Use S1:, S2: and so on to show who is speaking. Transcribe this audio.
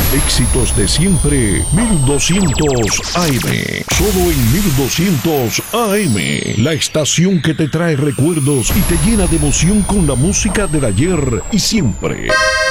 S1: Éxitos de siempre, 1200 AM. Solo en 1200 AM. La estación que te trae recuerdos y te llena de emoción con la música del ayer y siempre.